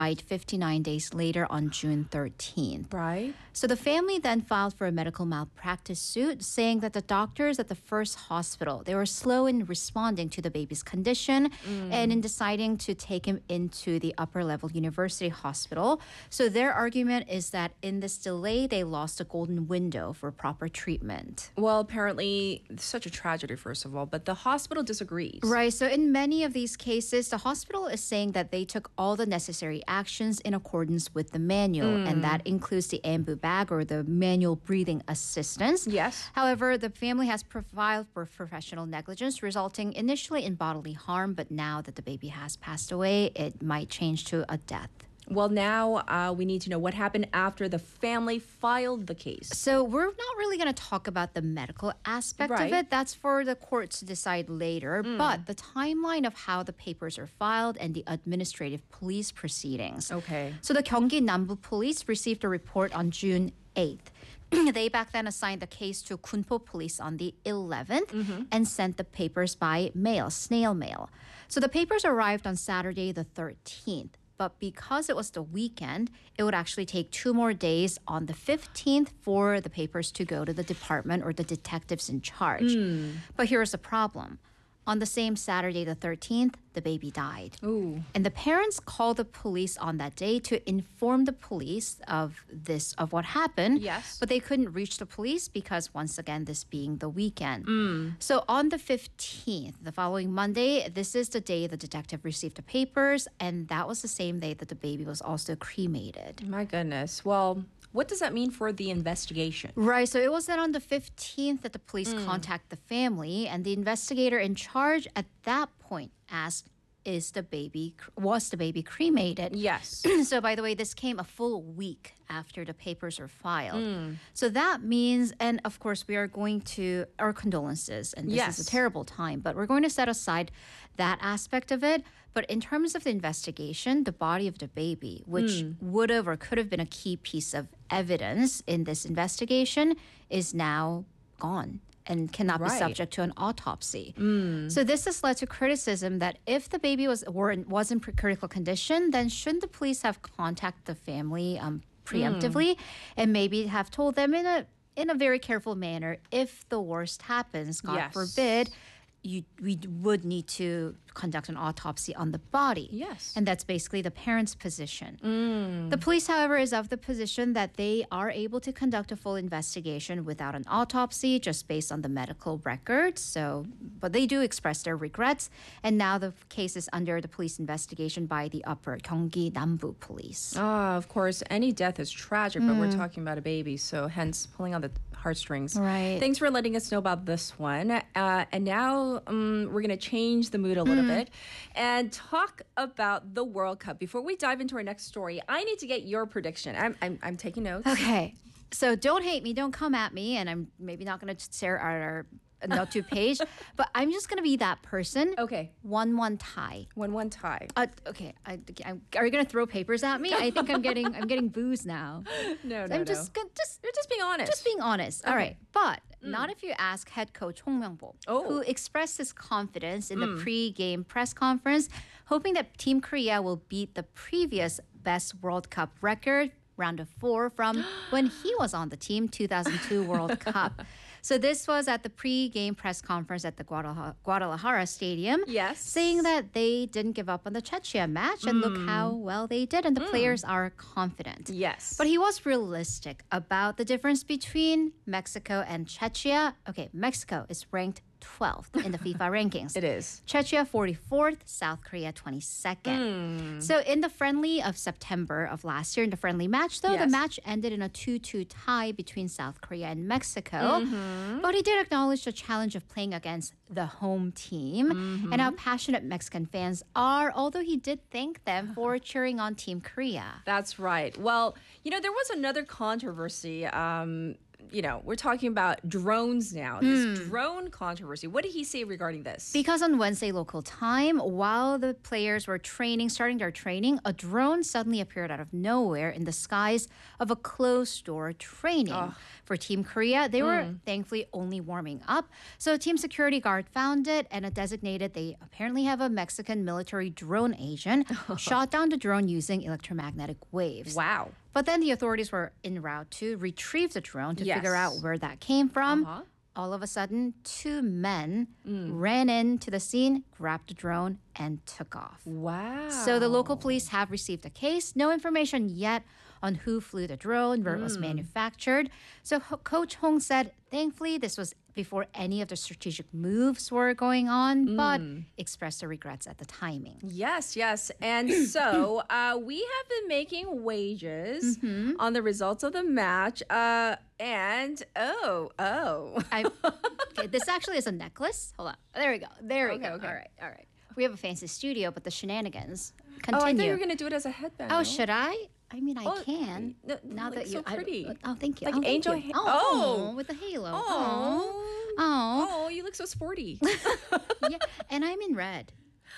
died 59 days later on June 13th. Right. So the family then filed for a medical malpractice suit, saying that the doctors at the first hospital, they were slow in responding to the baby's condition and in deciding to take him into the upper level university hospital. So their argument is that in this delay, they lost a golden window for proper treatment. Well, apparently, such a tragedy, first of all, but the hospital disagrees. Right. So in many of these cases, the hospital is saying that they took all the necessary actions in accordance with the manual, and that includes the ambu bag or the manual breathing assistance. Yes. However, the family has filed for professional negligence, resulting initially in bodily harm, but now that the baby has passed away, it might change to a death. Well, now we need to know what happened after the family filed the case. So we're not really going to talk about the medical aspect of Right. it. That's for the court to decide later. But the timeline of how the papers are filed and the administrative police proceedings. Okay. So the Gyeonggi Nambu Police received a report on June 8th. They back then assigned the case to Kunpo Police on the 11th and sent the papers by mail, snail mail. So the papers arrived on Saturday the 13th. But because it was the weekend, it would actually take 2 more days on the 15th for the papers to go to the department or the detectives in charge. But here's the problem. On the same Saturday, the 13th, the baby died. Ooh. And the parents called the police on that day to inform the police of what happened. Yes. But they couldn't reach the police because, once again, this being the weekend. So on the 15th, the following Monday, this is the day the detective received the papers, and that was the same day that the baby was also cremated. My goodness. Well, what does that mean for the investigation? Right, so it was then on the 15th that the police contact the family, and the investigator in charge at that point asked, was the baby cremated? Yes. So by the way, this came a full week after the papers were filed. So that means, and of course we are going to, our condolences, and this Yes. is a terrible time, but we're going to set aside that aspect of it. But in terms of the investigation, the body of the baby, which would have or could have been a key piece of evidence in this investigation, is now gone and cannot be Right. subject to an autopsy. So this has led to criticism that if the baby was in critical condition, then shouldn't the police have contacted the family preemptively and maybe have told them in a very careful manner, if the worst happens, God Yes. forbid, we would need to conduct an autopsy on the body. Yes. And that's basically the parents' position. The police, however, is of the position that they are able to conduct a full investigation without an autopsy, just based on the medical records. So, but they do express their regrets. And now the case is under the police investigation by the Upper Gyeonggi Nambu Police. Of course, any death is tragic, but we're talking about a baby, so hence pulling on the heartstrings. Right. Thanks for letting us know about this one. And now we're going to change the mood a little bit and talk about the World Cup. Before we dive into our next story, I need to get your prediction. I'm taking notes. Okay. So don't hate me, don't come at me, and I'm maybe not going to share our note to page, but I'm just going to be that person. Okay. 1-1 tie. 1-1 tie. Okay. Are you going to throw papers at me? I think I'm getting booze now. No, I'm just You're just being honest. just being honest. All right, but not if you ask head coach Hong Myung-bo, Oh. who expressed his confidence in the pre-game press conference, hoping that Team Korea will beat the previous best World Cup record, round of 4, from when he was on the team, 2002 World Cup. So this was at the pre-game press conference at the Guadalajara Stadium. Yes. Saying that they didn't give up on the Czechia match, and look how well they did, and the players are confident. Yes. But he was realistic about the difference between Mexico and Czechia. Okay, Mexico is ranked 12th in the FIFA rankings. It is. Czechia 44th, South Korea 22nd. So in the friendly of September of last year, in the friendly match, though, the Yes. match ended in a 2-2 tie between South Korea and Mexico. But he did acknowledge the challenge of playing against the home team and how passionate Mexican fans are, although he did thank them for cheering on Team Korea. That's right. Well, there was another controversy we're talking about drones now. This drone controversy. What did he say regarding this? Because on Wednesday local time, while the players were starting their training, a drone suddenly appeared out of nowhere in the skies of a closed-door training. For Team Korea, they were thankfully only warming up. So a team security guard found it and they apparently have a Mexican military drone agent, shot down the drone using electromagnetic waves. Wow. But then the authorities were en route to retrieve the drone to figure out Yes. where that came from. All of a sudden, two men ran into the scene, grabbed the drone, and took off. Wow. So the local police have received a case. No information yet on who flew the drone, where it was manufactured. So Coach Hong said, thankfully, this was before any of the strategic moves were going on, but expressed their regrets at the timing. Yes, yes. And so we have been making wages on the results of the match. And Okay, this actually is a necklace. Hold on. There we go. There we go. okay. All right. We have a fancy studio, but the shenanigans Oh, I continue. thought you were going to do it as a headband. Oh, no? should I? I mean, I Oh, can. no, Now like that you, so pretty. thank you. Like thank angel you. ha- Oh, oh. with the halo. Oh. Oh. Oh, you look so sporty. Yeah, and I'm in red.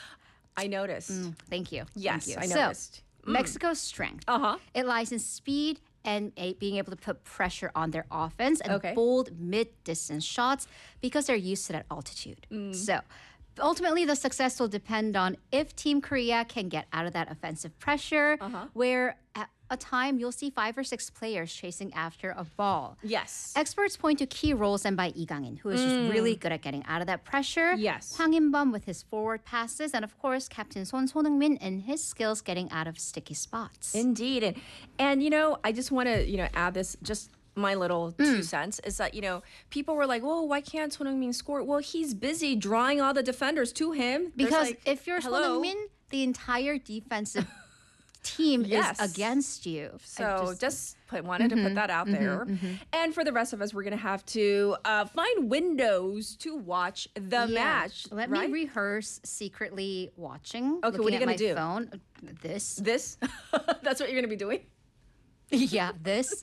I noticed. Thank you. Yes, Thank I you. noticed. So, Mexico's strength. Uh-huh. It lies in speed and being able to put pressure on their offense and Okay. bold mid-distance shots because they're used to that altitude. Mm. So ultimately, the success will depend on if Team Korea can get out of that offensive pressure, Uh-huh. where at a time you'll see 5 or 6 players chasing after a ball. Yes. Experts point to key roles and by Lee Gang-in, who is just really good at getting out of that pressure. Yes. Hwang In-bum with his forward passes, and of course, Captain Son Heung-min and his skills getting out of sticky spots. Indeed. And I just want to, add this just my little 2 cents is that, people were like, well, why can't Son Heung-min score? Well, he's busy drawing all the defenders to him. There's Because like, if you're Son hello? Heung-min, the entire defensive team Yes. is against you. So wanted to put that out there. And for the rest of us, we're going to have to find windows to watch the match. Let right? me rehearse secretly watching. Okay, what looking are you at gonna my do? Phone. This. This? That's what you're going to be doing? Yeah, this.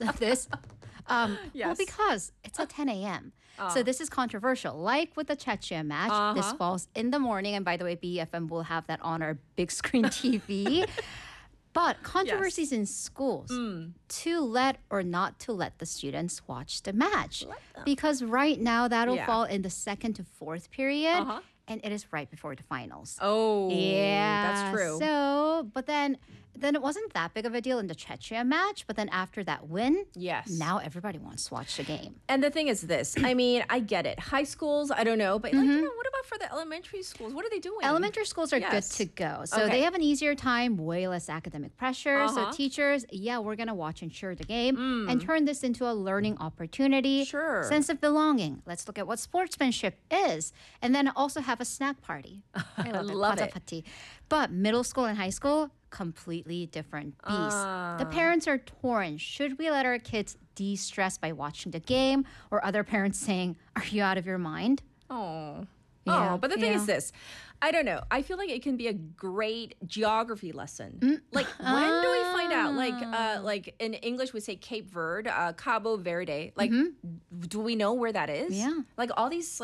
Well, Yes. because it's at 10 a.m. So this is controversial. Like with the Czechia match, this falls in the morning. And by the way, BFM will have that on our big screen TV. But controversies in schools to let or not to let the students watch the match. Because right now that'll Yeah. fall in the 2nd to 4th period. Uh-huh. And it is right before the finals. Oh, Yeah, that's true. So, but then it wasn't that big of a deal in the Czechia match. But then after that win, Yes. now everybody wants to watch the game. And the thing is this, I mean, I get it. High schools, I don't know, but what about for the elementary schools? What are they doing? Elementary schools are Yes. good to go. So Okay. they have an easier time, way less academic pressure. So Uh-huh. teachers, we're going to watch and cheer the game and turn this into a learning opportunity. Sure. Sense of belonging. Let's look at what sportsmanship is. And then also have a snack party. I love Pata it. party. But middle school and high school, completely different beast. The parents are torn. Should we let our kids de-stress by watching the game? Or other parents saying, are you out of your mind? Oh. Yeah, Oh, but the thing is yeah. this. I don't know. I feel like it can be a great geography lesson. Like when do we find out? Like in English we say Cape Verde, Cabo Verde. Like do we know where that is? Yeah. Like all these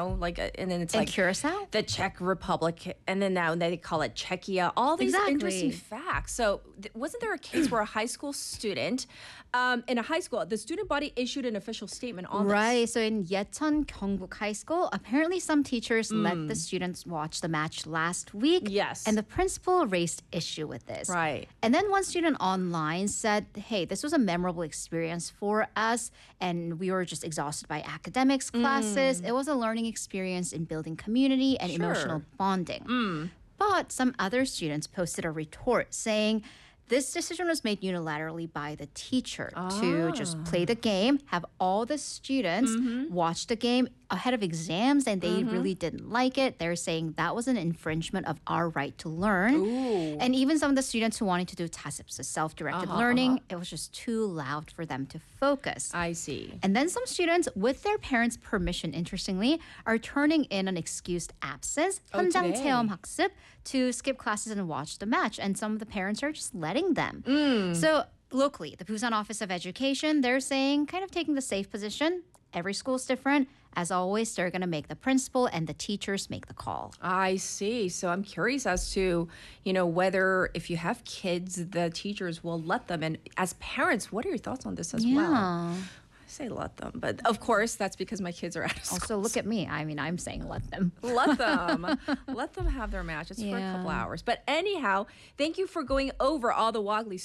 and then it's And like Curacao? the Czech Republic, and then now they call it Czechia. All these interesting Exactly. facts. So, wasn't there a case where a high school student, in a high school, the student body issued an official statement on this? Right. So in Yecheon Gyeongguk High School, apparently some teachers let the students watch the match last week. Yes. And the principal raised issue with this. Right. And then one student online said, hey, this was a memorable experience for us. And we were just exhausted by academics classes. It was a learning experience in building community and emotional bonding. But some other students posted a retort saying, this decision was made unilaterally by the teacher to just play the game, have all the students watch the game ahead of exams, and they really didn't like it. They're saying that was an infringement of our right to learn. And even some of the students who wanted to do TASIP, so self-directed learning, it was just too loud for them to focus. I see. And then some students, with their parents' permission, interestingly, are turning in an excused absence, 현장 today. 체험 학습, to skip classes and watch the match. And some of the parents are just letting them. So locally, the Busan Office of Education, they're saying, kind of taking the safe position. Every school's different. As always, they're going to make the principal and the teachers make the call. I see. So I'm curious as to, whether if you have kids, the teachers will let them. And as parents, what are your thoughts on this as well? I say let them, but of course that's because my kids are out of school. Also, look at me. I mean, I'm saying let them. Let them have their matches for a couple hours. But anyhow, thank you for going over all the Woggly